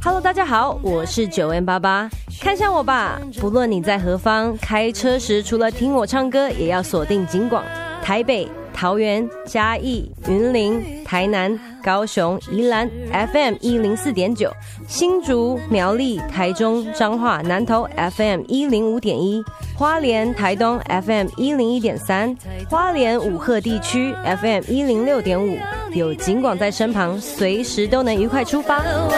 Hello， 大家好，我是9N88，看向我吧。不论你在何方，开车时除了听我唱歌，也要锁定警广、台北、桃园、嘉义、云林、台南、高雄、宜兰 FM 104.9，新竹、苗栗、台中、彰化、南投 FM 105.1，花莲、台东 FM 101.3，花莲武鹤地区 FM 106.5。有警广在身旁，随时都能愉快出发。